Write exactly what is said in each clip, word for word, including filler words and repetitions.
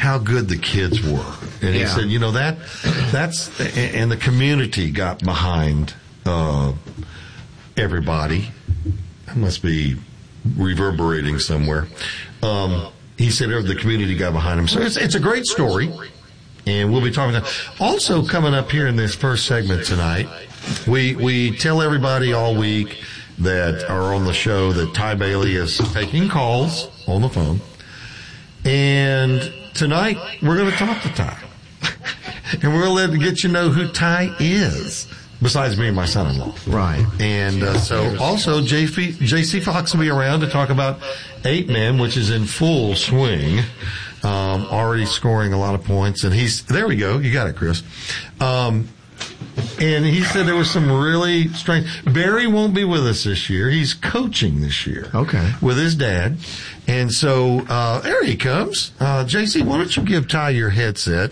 how good the kids were. And he Yeah. said, you know, that, that's, and the community got behind, uh, everybody. That must be reverberating somewhere. Um, he said the community got behind him. So it's, it's a great story. And we'll be talking about also coming up here in this first segment tonight. We, we tell everybody all week that are on the show that Ty Bailey is taking calls on the phone. And tonight, we're going to talk to Ty. And we're going to get you know who Ty is, besides me and my son-in-law. Right. And uh, so also, J C Fox will be around to talk about Eight Men, which is in full swing, um, already scoring a lot of points. And he's, there we go, you got it, Chris. Um, and he said there was some really strange, Barry won't be with us this year. He's coaching this year. Okay. With his dad. And so, uh, there he comes. Uh, J C, why don't you give Ty your headset?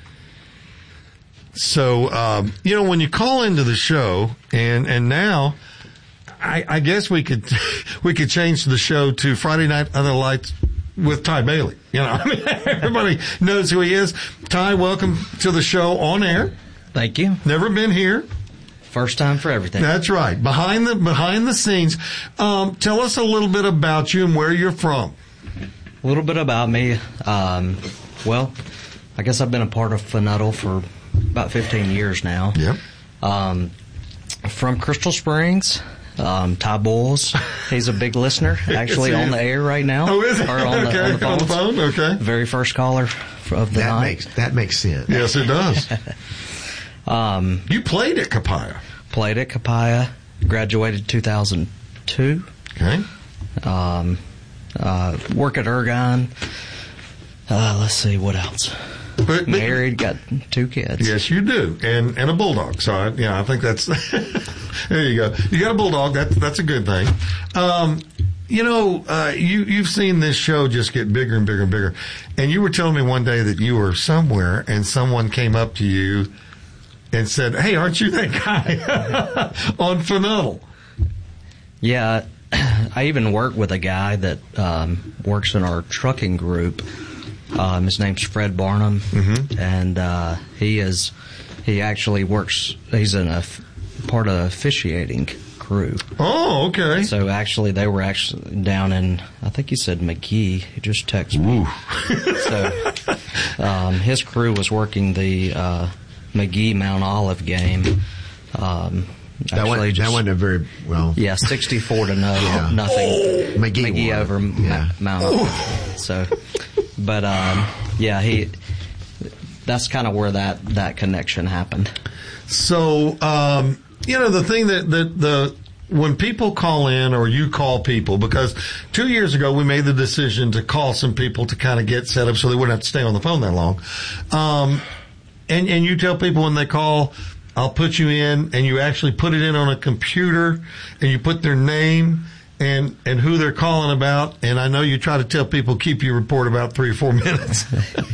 So, um, you know, when you call into the show, and, and now, I, I guess we could, we could change the show to Friday Night Under the Lights with Ty Bailey. You know, I mean, everybody knows who he is. Ty, welcome to the show on air. Thank you. Never been here. First time for everything. That's right. Behind the, behind the scenes. Um, tell us a little bit about you and where you're from. A little bit about me. Um, well, I guess I've been a part of Funnuttle for about fifteen years now. Yep. Um, from Crystal Springs. Um, Ty Bowles, he's a big listener, actually on the air right now. Oh, is he? Or on, okay. the, on the phone. On the phone, okay. Very first caller of the that night. Makes, that makes sense. Yes, it does. um, you played at Capaya. Played at Capaya, graduated two thousand two. Okay. Um, uh, work at Ergon. Uh, let's see, what else? But, but, Married, got two kids. Yes, you do, and and a bulldog. So I, yeah, I think that's there. You go. You got a bulldog. That's that's a good thing. Um, you know, uh, you you've seen this show just get bigger and bigger and bigger, and you were telling me one day that you were somewhere and someone came up to you and said, "Hey, aren't you that guy on Funnuttle?" Yeah, I even work with a guy that um, works in our trucking group. Um, his name's Fred Barnum, mm-hmm. and uh, he is he actually works. He's in a f- part of the officiating crew. Oh, okay. So actually, they were actually down in, I think he said McGee. He just texted me. So um, his crew was working the uh, McGee Mount Olive game. Um, That, went, just, that wasn't a very well. Yeah, sixty-four to no, Yeah. nothing. Oh, McGee, McGee won. over Yeah. Ma- Mount Olive. So, but um, yeah, he. That's kind of where that, that connection happened. So, um, you know, the thing that, that the, when people call in or you call people, because two years ago we made the decision to call some people to kind of get set up so they wouldn't have to stay on the phone that long. Um, and, and you tell people when they call, I'll put you in, and you actually put it in on a computer and you put their name and, and who they're calling about. And I know you try to tell people keep your report about three or four minutes.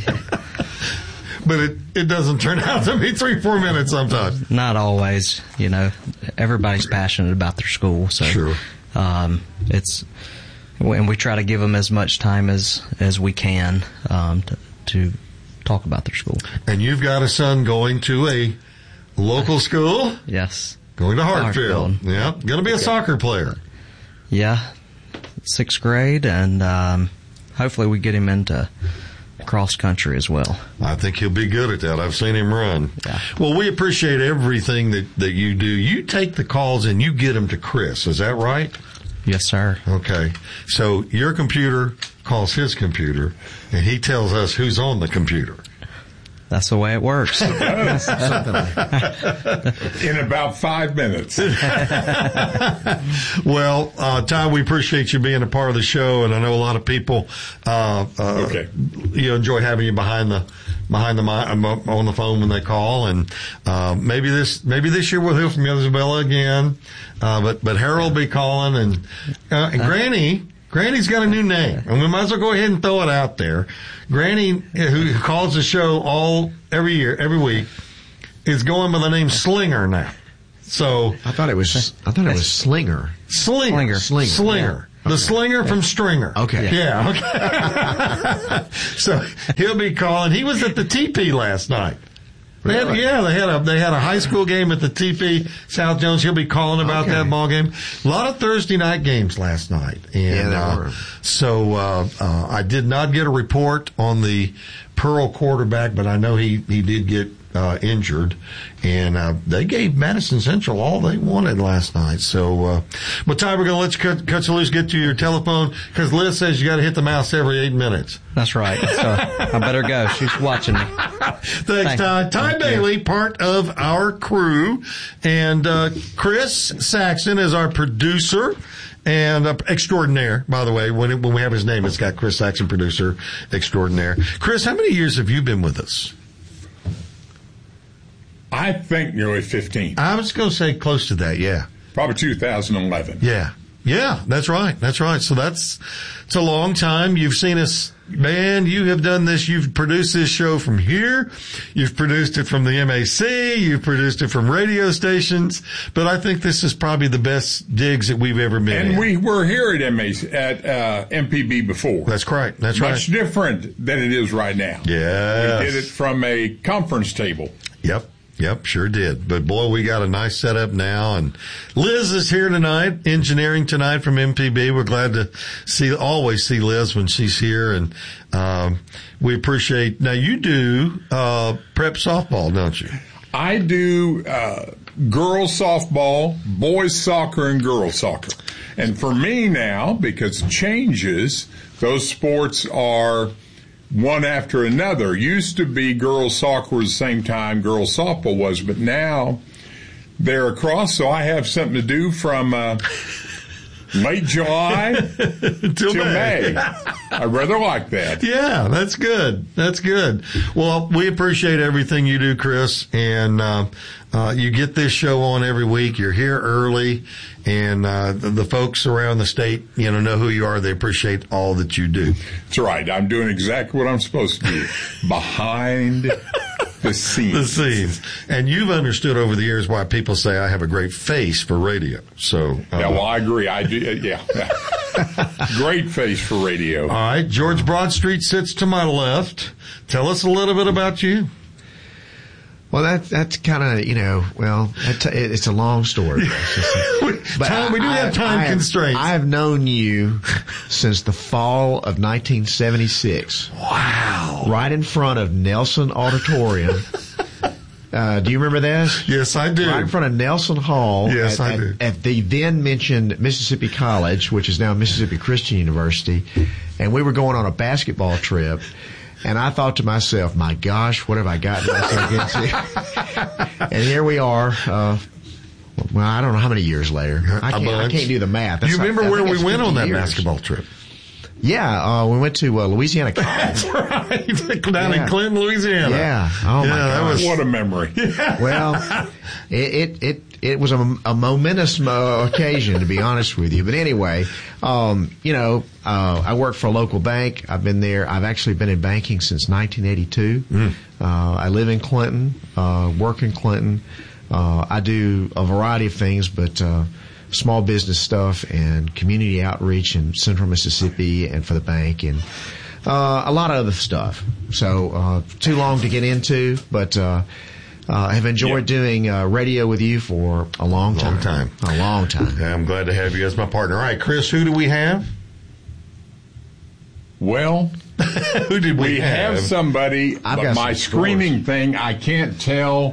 But it, it doesn't turn out to be three, four minutes sometimes. Not always, you know. Everybody's passionate about their school, so sure. Um, it's and we try to give them as much time as as we can um, to, to talk about their school. And you've got a son going to a local school? Yes. Going to Hartfield. Hartfield. Yeah. Going to be a soccer player. Yeah. Sixth grade, and um, hopefully we get him into cross country as well. I think he'll be good at that. I've seen him run. Yeah. Well, we appreciate everything that, that you do. You take the calls and you get them to Chris. Is that right? Yes, sir. Okay. So your computer calls his computer, and he tells us who's on the computer. That's the way it works. In about five minutes. Well, uh, Ty, we appreciate you being a part of the show, and I know a lot of people uh, uh, okay. you know, enjoy having you behind the behind the mi- on the phone when they call, and uh, maybe this maybe this year we'll hear from Isabella again, uh, but but Harold will be calling, and, uh, and Granny. Granny's got a new name, and we might as well go ahead and throw it out there. Granny, who calls the show all every year, every week, is going by the name Slinger now. So I thought it was I thought it was Slinger. Slinger, Slinger, Slinger. Slinger. The slinger from Stringer. Okay. Yeah. Okay. So he'll be calling. He was at the T P last night. They had, Really? yeah, they had a they had a high school game at the T P South Jones. He'll be calling about Okay. that ball game. A lot of Thursday night games last night, and Yeah, there uh, were. so uh, uh, I did not get a report on the Pearl quarterback, but I know he he did get uh, injured, and uh, they gave Madison Central all they wanted last night. So, uh, but Ty, we're going to let you cut, cut you loose, get to your telephone, because Liz says you got to hit the mouse every eight minutes. That's right. So I better go. She's watching me. Thanks, Thank- Ty. Ty thank you. Bailey, part of our crew, and uh, Chris Saxon is our producer. And uh, extraordinaire, by the way. When it, when we have his name, it's got Chris Saxon, producer extraordinaire. Chris, how many years have you been with us? I think nearly fifteen. I was going to say close to that. Yeah, Probably two thousand eleven. yeah, yeah. That's right. That's right. So that's it's a long time. You've seen us, man. You have done this. You've produced this show from here. You've produced it from the M A C. You've produced it from radio stations. But I think this is probably the best digs that we've ever been in. And we were here at M A C, at uh, M P B before. That's correct. That's right. Much different than it is right now. Yes. We did it from a conference table. Yep. Yep, sure did. But boy, we got a nice setup now. And Liz is here tonight, engineering tonight from M P B. We're glad to see, always see Liz when she's here. And, um, we appreciate, now you do, uh, prep softball, don't you? I do uh, girls softball, boys soccer, and girls soccer. And for me now, because it changes, those sports are one after another. Used to be girls soccer was the same time girls softball was, but now they're across, so I have something to do from uh, late July till May. I rather like that. Yeah, that's good. That's good. Well, we appreciate everything you do, Chris. And, uh, uh, you get this show on every week. You're here early. And, uh, the, the folks around the state, you know, know who you are. They appreciate all that you do. That's right. I'm doing exactly what I'm supposed to do. Behind the scenes. The scenes. And you've understood over the years why people say I have a great face for radio. So, uh, Yeah, well, I agree. I do. Yeah. Great face for radio. all right. George Broadstreet sits to my left. Tell us a little bit about you. Well, that, that's kind of, you know, well, that's, it's a long story. Time, we do have time I have, constraints. I have known you since the fall of nineteen seventy-six. Wow. Right in front of Nelson Auditorium. Uh, do you remember this? Yes, I do. Right in front of Nelson Hall. Yes, at, I do. At, at the then mentioned Mississippi College, which is now Mississippi Christian University. And we were going on a basketball trip. And I thought to myself, my gosh, what have I gotten myself into? And here we are. Uh, well, I don't know how many years later. I can't, I can't do the math. That's you remember like, where I think we it's went on that fifty years. basketball trip? Yeah, uh, we went to uh, Louisiana College. That's right. Down Yeah. in Clinton, Louisiana. Yeah. Oh, yeah, my that gosh. was What a memory. Well, it, it, it, it was a, a momentous uh, occasion, to be honest with you. But anyway, um, you know, uh, I work for a local bank. I've been there. I've actually been in banking since nineteen eighty-two. Mm. Uh, I live in Clinton, uh, work in Clinton. Uh, I do a variety of things, but, uh, small business stuff and community outreach in central Mississippi and for the bank and uh, a lot of other stuff. So uh, too long to get into, but uh, uh, I have enjoyed Yeah. doing uh, radio with you for a long time. Long time. A long time. I'm glad to have you as my partner. All right, Chris, who do we have? Well, Who did we, we have somebody, I've but got my some screening thing, I can't tell.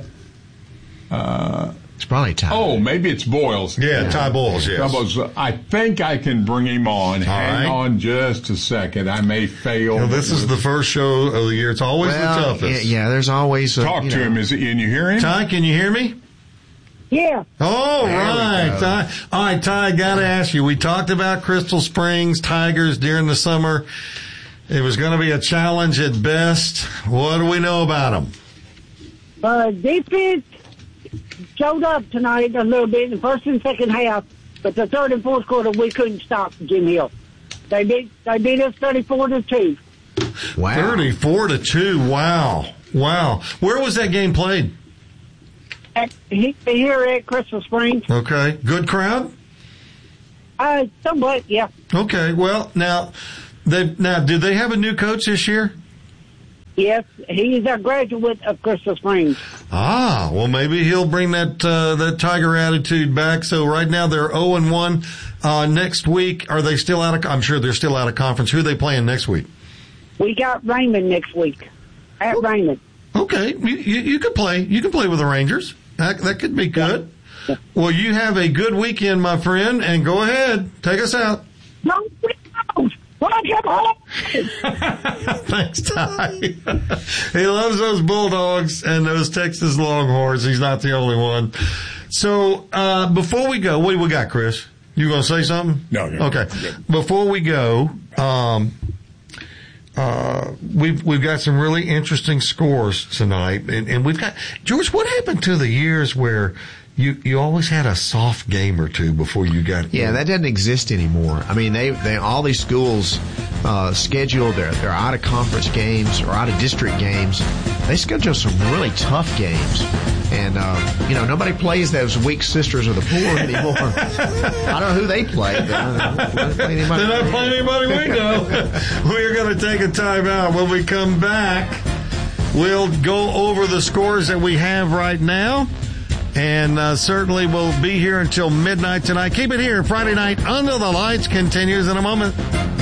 It's probably time. Oh, maybe it's Boyles. Yeah, Ty Bowles, yes. Ty Boyles. I think I can bring him on. Hang right. on just a second. I may fail. Well, this is the first show of the year. It's always well, the toughest. yeah, yeah, there's always a, Talk you to know, him. Is it, and you hear him? Ty, can you hear me? Yeah. Oh, There we right. go. Ty. All right, Ty, got to ask you. We talked about Crystal Springs Tigers during the summer. It was going to be a challenge at best. What do we know about them? Uh, defense showed up tonight a little bit in the first and second half, but the third and fourth quarter we couldn't stop Jim Hill. They beat they beat us thirty-four to two. wow. thirty-four to two. Wow. Wow. Where was that game played? At, he, here at Crystal Springs, Okay. Good crowd? uh, Uh, somewhat, yeah. Okay. Well, now they now did they have a new coach this year? Yes, he's a graduate of Crystal Springs. Ah, well, maybe he'll bring that uh, that Tiger attitude back. So right now they're zero and one. Uh, next week, are they still out of? I'm sure they're still out of conference. Who are they playing next week? We got Raymond next week at Raymond. Okay, you, you, you can play. You can play with the Rangers. That, that could be good. Yeah. Well, you have a good weekend, my friend, and go ahead, take us out. No, no, welcome home. Thanks, Ty. He loves those Bulldogs and those Texas Longhorns. He's not the only one. So uh, before we go, what do we got, Chris? You going to say something? No, no. Okay. Before we go, um, uh, we've we've got some really interesting scores tonight, and, and we've got George. What happened to the years where you you always had a soft game or two before you got? Yeah, that doesn't exist anymore. I mean, they they all these schools uh, schedule their their out of conference games or out of district games. They schedule some really tough games. And, uh, you know, nobody plays those weak sisters of the poor anymore. I don't know who they play. But I don't know. Play They're not playing anybody we know. We're going to take a time out. When we come back, we'll go over the scores that we have right now. And uh, certainly we'll be here until midnight tonight. Keep it here. Friday Night Under the Lights continues in a moment.